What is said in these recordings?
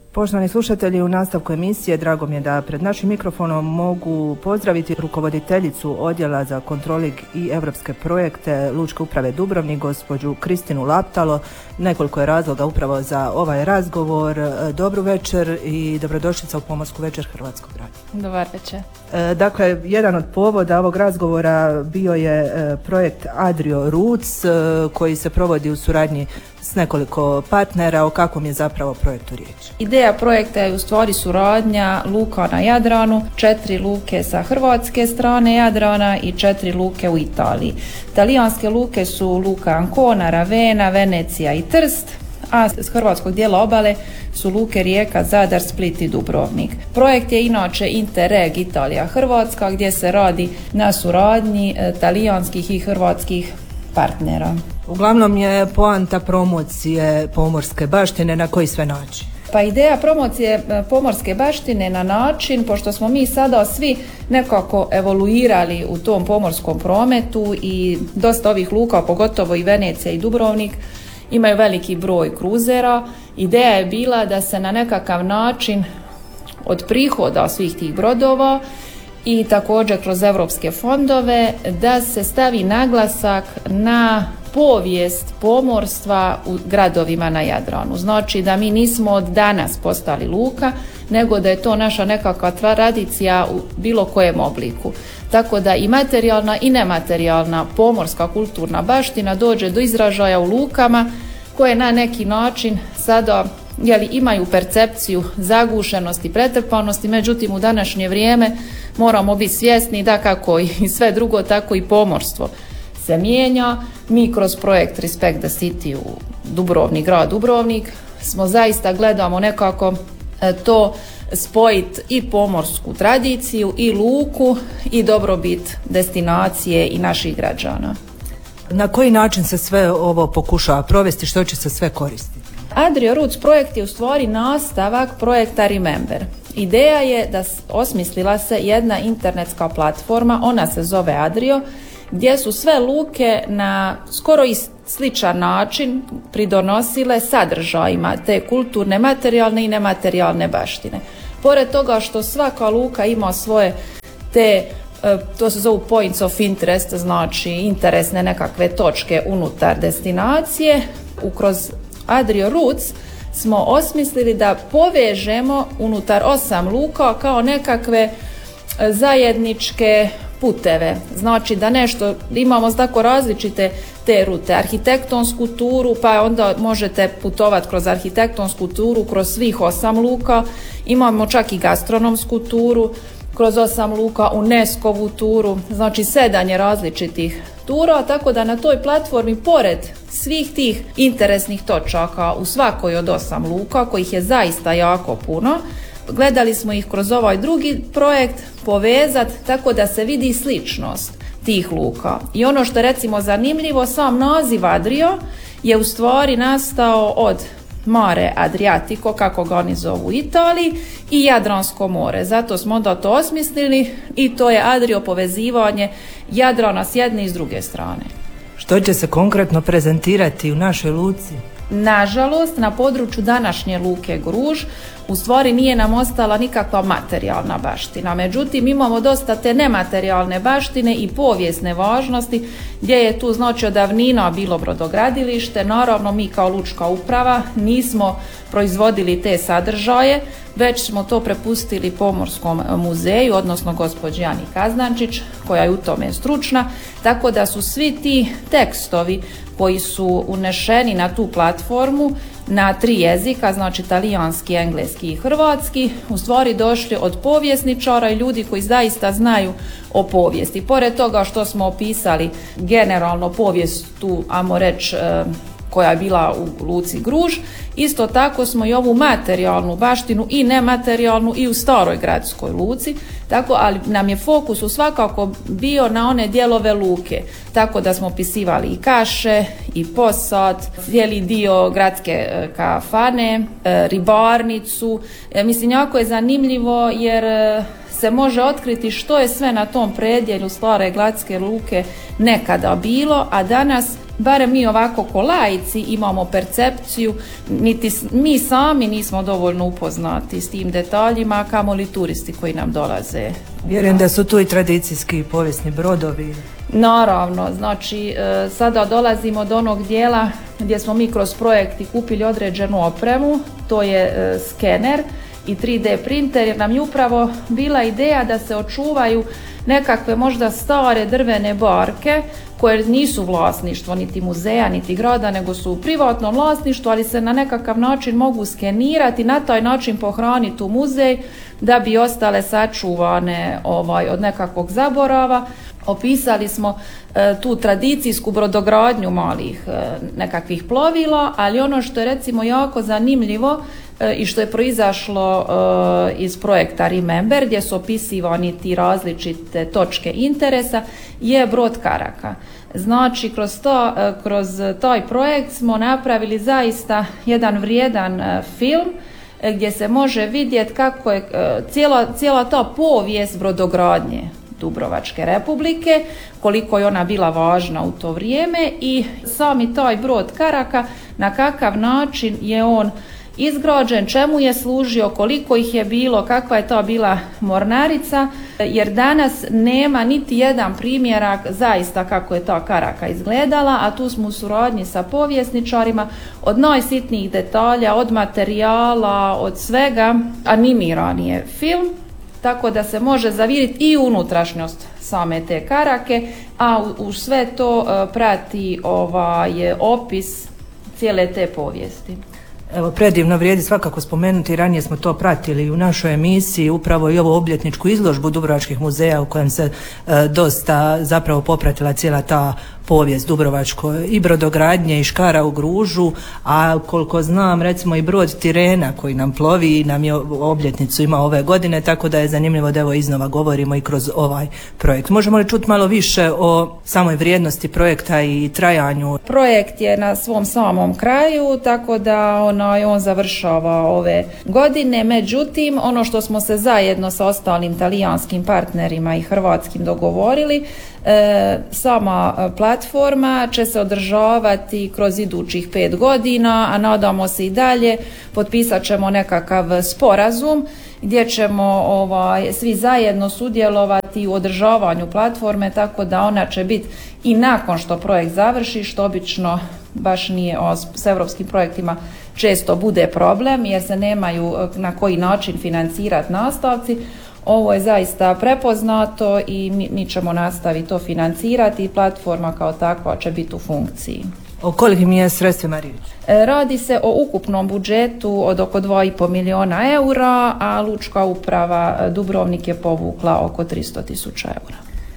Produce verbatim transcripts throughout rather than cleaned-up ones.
Poštovani slušatelji, u nastavku emisije drago mi je da pred našim mikrofonom mogu pozdraviti rukovoditeljicu Odjela za kontroling i evropske projekte Lučke uprave Dubrovnik, gospođu Kristinu Laptalo. Nekoliko je razloga upravo za ovaj razgovor. Dobru večer i dobrodošlica u Pomorsku večer Hrvatskog radija. Dobar večer. Dakle, jedan od povoda ovog razgovora bio je projekt Adrio Roots koji se provodi u suradnji s nekoliko partnera. O kakvom je zapravo projektu riječ? Ideja projekta je u stvari suradnja luka na Jadranu, četiri luke sa hrvatske strane Jadrana i četiri luke u Italiji. Talijanske luke su luka Ancona, Ravenna, Venecija i Trst, a s hrvatskog dijela obale su luke Rijeka, Zadar, Split i Dubrovnik. Projekt je inače Interreg Italija-Hrvatska gdje se radi na suradnji talijanskih i hrvatskih partnera. Uglavnom je poanta promocije pomorske baštine, na koji sve način? Pa ideja promocije pomorske baštine na način, pošto smo mi sada svi nekako evoluirali u tom pomorskom prometu i dosta ovih luka, pogotovo i Venecija i Dubrovnik, imaju veliki broj kruzera. Ideja je bila da se na nekakav način od prihoda svih tih brodova i također kroz evropske fondove da se stavi naglasak na povijest pomorstva u gradovima na Jadranu. Znači da mi nismo od danas postali luka, nego da je to naša nekakva tradicija u bilo kojem obliku. Tako da i materijalna i nematerijalna pomorska kulturna baština dođe do izražaja u lukama koje na neki način sada jeli, imaju percepciju zagušenosti, pretrpanosti, međutim u današnje vrijeme moramo biti svjesni da kako i sve drugo, tako i pomorstvo se mijenja. Mi kroz projekt Respect the City u Dubrovnik, grad Dubrovnik, smo zaista gledamo nekako to spojiti i pomorsku tradiciju i luku i dobrobit destinacije i naših građana. Na koji način se sve ovo pokušava provesti, što će se sve koristiti? Adrio Roots projekt je u stvari nastavak projekta Remember. Ideja je da osmislila se jedna internetska platforma, ona se zove Adrio, gdje su sve luke na skoro i sličan način pridonosile sadržajima te kulturne, materijalne i nematerijalne baštine. Pored toga što svaka luka ima svoje te, to se zovu points of interest, znači interesne nekakve točke unutar destinacije, kroz Adrio Roots smo osmislili da povežemo unutar osam luka kao nekakve zajedničke puteve. Znači da nešto, imamo tako različite te rute, arhitektonsku turu, pa onda možete putovati kroz arhitektonsku turu kroz svih osam luka, imamo čak i gastronomsku turu kroz osam luka, UNESCO-vu turu, znači sedam je različitih tura, tako da na toj platformi pored svih tih interesnih točaka u svakoj od osam luka, kojih je zaista jako puno, gledali smo ih kroz ovaj drugi projekt povezati tako da se vidi sličnost tih luka. I ono što je recimo zanimljivo, sam naziv Adrio je u stvari nastao od Mare Adriatico, kako ga oni zovu u Italiji, i Jadransko more. Zato smo onda to osmislili i to je Adrio povezivanje Jadrana s jedne i s druge strane. Što će se konkretno prezentirati u našoj luci? Nažalost, na području današnje luke Gruž u stvari nije nam ostala nikakva materijalna baština. Međutim, imamo dosta te nematerijalne baštine i povijesne važnosti gdje je tu znači od davnina bilo brodogradilište. Naravno, mi kao lučka uprava nismo proizvodili te sadržaje, već smo to prepustili Pomorskom muzeju, odnosno gospođi Ani Kaznančić, koja je u tome stručna, tako da su svi ti tekstovi koji su unešeni na tu platformu na tri jezika, znači talijanski, engleski i hrvatski, u stvari došli od povjesničara i ljudi koji zaista znaju o povijesti. Pored toga što smo opisali generalno povijest tu, ajmo reći, koja je bila u luci Gruž, isto tako smo i ovu materijalnu baštinu i nematerijalnu i u staroj gradskoj luci, tako, ali nam je fokus u svakako bio na one dijelove luke, tako da smo opisivali i kaše, i posad, cijeli dio gradske kafane, ribarnicu. Mislim, jako je zanimljivo jer se može otkriti što je sve na tom predjelju stare gradske luke nekada bilo, a danas barem mi ovako ko laici imamo percepciju, niti mi sami nismo dovoljno upoznati s tim detaljima, kamoli turisti koji nam dolaze. Vjerujem da su tu i tradicijski i povijesni brodovi. Naravno, znači sada dolazimo do onog dijela gdje smo mi kroz projekti kupili određenu opremu, to je skener i tri D printer, jer nam je upravo bila ideja da se očuvaju nekakve možda stare drvene barke koje nisu vlasništvo niti muzeja niti grada, nego su u privatnom vlasništvu, ali se na nekakav način mogu skenirati, na taj način pohraniti u muzej da bi ostale sačuvane ovaj, od nekakvog zaborava. Opisali smo e, tu tradicijsku brodogradnju malih e, nekakvih plovila, ali ono što je recimo jako zanimljivo e, i što je proizašlo e, iz projekta Remember, gdje su opisivani ti različite točke interesa, je brod Karaka. Znači kroz, to, e, kroz taj projekt smo napravili zaista jedan vrijedan e, film e, gdje se može vidjeti kako je e, cijela, cijela ta povijest brodogradnje Dubrovačke Republike, koliko je ona bila važna u to vrijeme i sami taj brod Karaka, na kakav način je on izgrađen, čemu je služio, koliko ih je bilo, kakva je to bila mornarica, jer danas nema niti jedan primjerak zaista kako je ta Karaka izgledala, a tu smo u suradnji sa povjesničarima od najsitnijih detalja, od materijala, od svega, animiran je film. Tako da se može zavidjeti i unutrašnjost same te Karake, a u, u sve to uh, prati ovaj opis cijele te povijesti. Evo, predivno vrijedi svakako spomenuti, ranije smo to pratili u našoj emisiji, upravo i ovu obljetničku izložbu Dubrovačkih muzeja u kojem se e, dosta zapravo popratila cijela ta povijest Dubrovačko i brodogradnje i škara u Gružu, a koliko znam recimo i brod Tirena koji nam plovi nam je obljetnicu ima ove godine, tako da je zanimljivo da evo iznova govorimo i kroz ovaj projekt. Možemo li čuti malo više o samoj vrijednosti projekta i trajanju? Projekt je na svom samom kraju, tako da onaj, on završava ove godine, međutim ono što smo se zajedno sa ostalim talijanskim partnerima i hrvatskim dogovorili, E, sama platforma će se održavati kroz idućih pet godina, a nadamo se i dalje, potpisat ćemo nekakav sporazum gdje ćemo ovaj, svi zajedno sudjelovati u održavanju platforme, tako da ona će biti i nakon što projekt završi, što obično baš nije s europskim projektima često bude problem jer se nemaju na koji način financirati nastavci. Ovo je zaista prepoznato i mi, mi ćemo nastaviti to financirati i platforma kao takva će biti u funkciji. O kolikim je sredstvima riječ? Radi se o ukupnom budžetu od oko dva i pol milijuna eura, a Lučka uprava Dubrovnik je povukla oko tristo tisuća eura.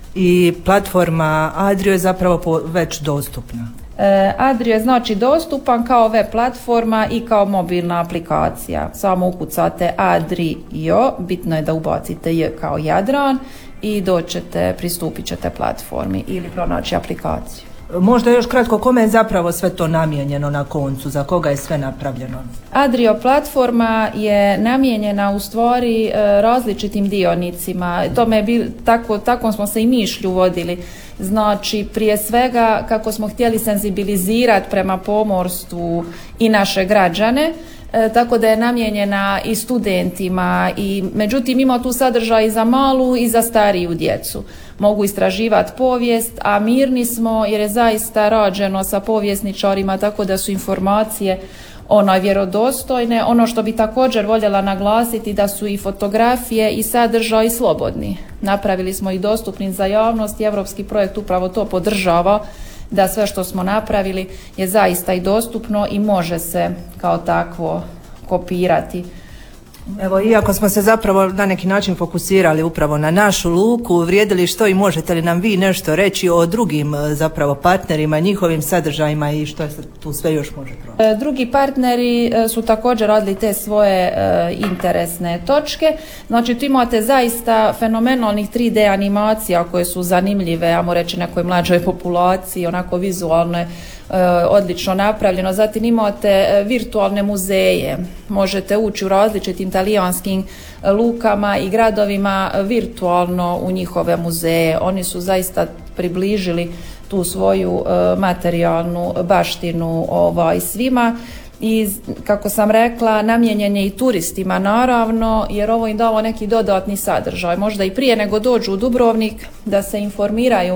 I platforma Adrio je zapravo već dostupna? Adrio je znači dostupan kao web platforma i kao mobilna aplikacija. Samo ukucate Adrio, bitno je da ubacite J kao Jadran i doćete, pristupit ćete platformi ili pronaći aplikaciju. Možda još kratko, kome je zapravo sve to namijenjeno na koncu, za koga je sve napravljeno? Adrio platforma je namijenjena u stvari različitim dionicima. Tome je bil, tako, tako smo se i mišlju vodili. Znači, prije svega kako smo htjeli senzibilizirati prema pomorstvu i naše građane, e, tako da je namijenjena i studentima, i međutim ima tu sadržaj i za malu i za stariju djecu. Mogu istraživati povijest, a mirni smo jer je zaista rađeno sa povjesničarima, tako da su informacije onaj vjerodostojne. Ono što bi također voljela naglasiti da su i fotografije i sadržaj slobodni. Napravili smo ih dostupnim za javnost i europski projekt upravo to podržava, da sve što smo napravili je zaista i dostupno i može se kao takvo kopirati. Evo, iako smo se zapravo na neki način fokusirali upravo na našu luku, vrijedili što i možete li nam vi nešto reći o drugim zapravo partnerima, njihovim sadržajima i što se tu sve još može pronaći? Drugi partneri su također radili te svoje e, interesne točke. Znači tu imate zaista fenomenalnih tri D animacija koje su zanimljive, ajmo reći nekoj mlađoj populaciji, onako vizualno je odlično napravljeno. Zatim imate virtualne muzeje, možete ući u različitim talijanskim lukama i gradovima virtualno u njihove muzeje. Oni su zaista približili tu svoju e, materijalnu baštinu ovaj, svima. I kako sam rekla, namijenjen je i turistima naravno, jer ovo im dalo neki dodatni sadržaj, možda i prije nego dođu u Dubrovnik da se informiraju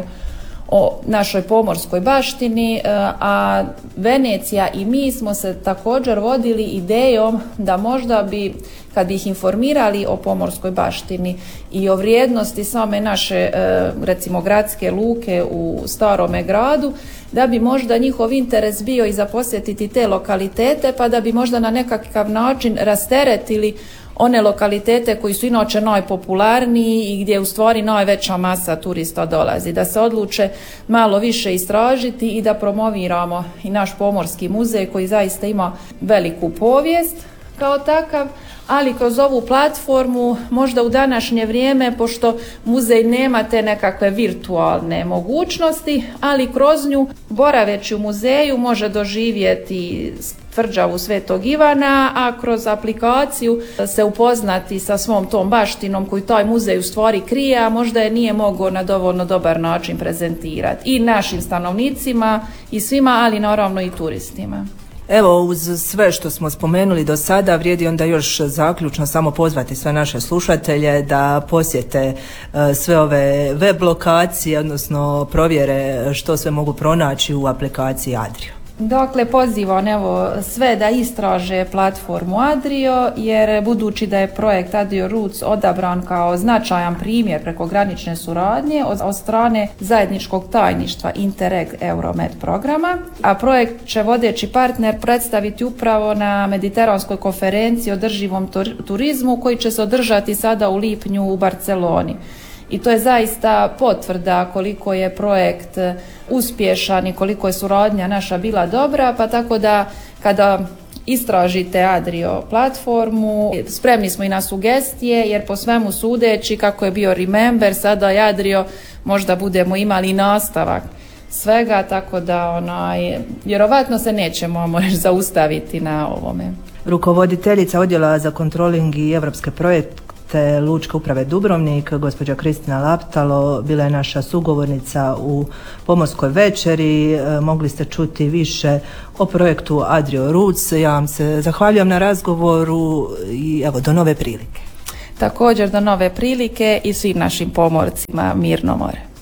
o našoj pomorskoj baštini, a Venecija i mi smo se također vodili idejom da možda bi, kad bi ih informirali o pomorskoj baštini i o vrijednosti same naše, recimo, gradske luke u Starome gradu, da bi možda njihov interes bio i za posjetiti te lokalitete, pa da bi možda na nekakav način rasteretili one lokalitete koji su inače najpopularniji i gdje u stvari najveća masa turista dolazi, da se odluče malo više istražiti i da promoviramo i naš pomorski muzej koji zaista ima veliku povijest kao takav, ali kroz ovu platformu možda u današnje vrijeme, pošto muzej nema te nekakve virtualne mogućnosti, ali kroz nju, boraveći u muzeju, može doživjeti tvrđavu Svetog Ivana, a kroz aplikaciju se upoznati sa svom tom baštinom koju taj muzej u stvari krije, a možda je nije mogao na dovoljno dobar način prezentirati i našim stanovnicima i svima, ali naravno i turistima. Evo, uz sve što smo spomenuli do sada, vrijedi onda još zaključno samo pozvati sve naše slušatelje da posjete sve ove web lokacije, odnosno provjere što sve mogu pronaći u aplikaciji Adrio. Dakle, pozivam evo sve da istraže platformu Adrio, jer budući da je projekt Adrio Roots odabran kao značajan primjer prekogranične suradnje od, od strane zajedničkog tajništva Interreg Euromed programa, a projekt će vodeći partner predstaviti upravo na Mediteranskoj konferenciji o održivom turizmu koji će se održati sada u lipnju u Barceloni. I to je zaista potvrda koliko je projekt uspješan i koliko je suradnja naša bila dobra, pa tako da kada istražite Adrio platformu, spremni smo i na sugestije, jer po svemu sudeći kako je bio Remember, sada je Adrio, možda budemo imali nastavak svega, tako da onaj, vjerovatno se nećemo možda zaustaviti na ovome. Rukovoditeljica odjela za kontroling i evropske projekte te Lučke uprave Dubrovnik, gospođa Kristina Laptalo, bila je naša sugovornica u pomorskoj večeri. Mogli ste čuti više o projektu Adrio Roots. Ja vam se zahvaljujem na razgovoru i evo, do nove prilike. Također do nove prilike i svim našim pomorcima mirno more.